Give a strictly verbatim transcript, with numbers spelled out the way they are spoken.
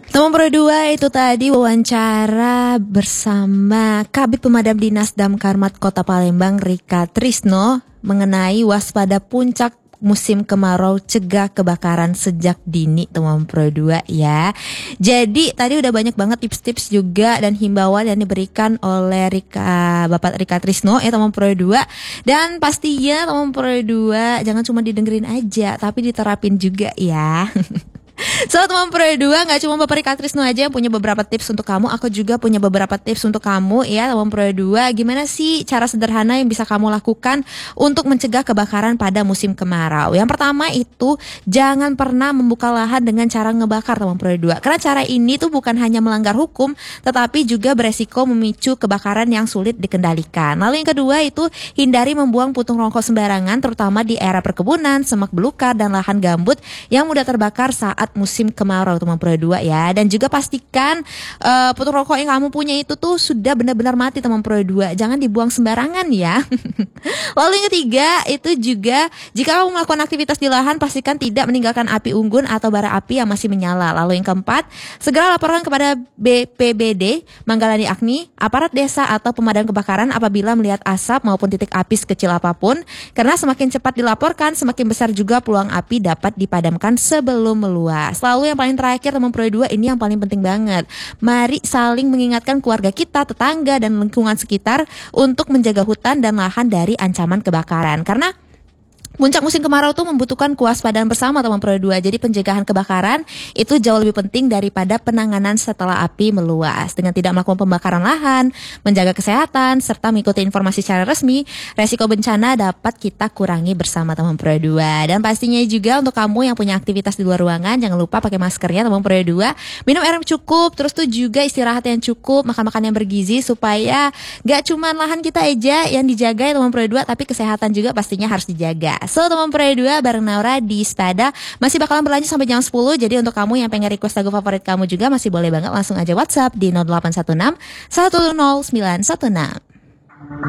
Teman Pro dua itu tadi wawancara bersama Kabid Pemadam Dinas Damkar Kota Palembang Rika Trisno mengenai waspada puncak musim kemarau, cegah kebakaran sejak dini, teman Pro dua ya. Jadi tadi udah banyak banget tips-tips juga dan himbauan yang diberikan oleh Rika, Bapak Rika Trisno ya teman Pro dua. Dan pastinya teman Pro dua jangan cuma didengerin aja tapi diterapin juga ya. So teman Pro dua, gak cuma Bapak Rika Trisno aja yang punya beberapa tips untuk kamu. Aku juga punya beberapa tips untuk kamu ya teman Pro dua. Gimana sih cara sederhana yang bisa kamu lakukan untuk mencegah kebakaran pada musim kemarau? Yang pertama itu jangan pernah membuka lahan dengan cara ngebakar teman Pro dua. Karena cara ini tuh bukan hanya melanggar hukum, tetapi juga beresiko memicu kebakaran yang sulit dikendalikan. Lalu yang kedua itu hindari membuang putung rokok sembarangan, terutama di area perkebunan, semak belukar, dan lahan gambut yang mudah terbakar saat musim kemarau teman Pro dua ya. Dan juga pastikan uh, putung rokok yang kamu punya itu tuh sudah benar-benar mati teman Pro dua. Jangan dibuang sembarangan ya. Lalu yang ketiga itu juga jika kamu melakukan aktivitas di lahan, pastikan tidak meninggalkan api unggun atau bara api yang masih menyala. Lalu yang keempat, segera laporkan kepada B P B D, Manggalani Agni, aparat desa atau pemadam kebakaran apabila melihat asap maupun titik api sekecil apapun. Karena semakin cepat dilaporkan, semakin besar juga peluang api dapat dipadamkan sebelum meluas. Lalu yang paling terakhir teman Pro dua, ini yang paling penting banget. Mari saling mengingatkan keluarga kita, tetangga, dan lingkungan sekitar untuk menjaga hutan dan lahan dari ancaman kebakaran. Karena puncak musim kemarau tuh membutuhkan kewaspadaan bersama teman Pro dua. Jadi pencegahan kebakaran itu jauh lebih penting daripada penanganan setelah api meluas. Dengan tidak melakukan pembakaran lahan, menjaga kesehatan, serta mengikuti informasi secara resmi, resiko bencana dapat kita kurangi bersama teman Pro dua. Dan pastinya juga untuk kamu yang punya aktivitas di luar ruangan, jangan lupa pakai maskernya teman Pro dua. Minum air yang cukup, terus tuh juga istirahat yang cukup, makan-makan yang bergizi supaya gak cuma lahan kita aja yang dijaga ya teman Pro dua, tapi kesehatan juga pastinya harus dijaga. So teman Pro dua bareng Naura di Spada masih bakalan berlanjut sampai jam sepuluh. Jadi untuk kamu yang pengen request lagu favorit kamu juga masih boleh banget langsung aja WhatsApp di nol delapan satu enam satu nol sembilan satu enam.